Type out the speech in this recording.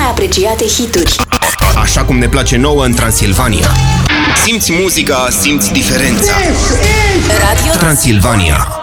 apreciate hituri. Așa cum ne place nouă în Transilvania. Simți muzica, simți diferența. Radio Transilvania.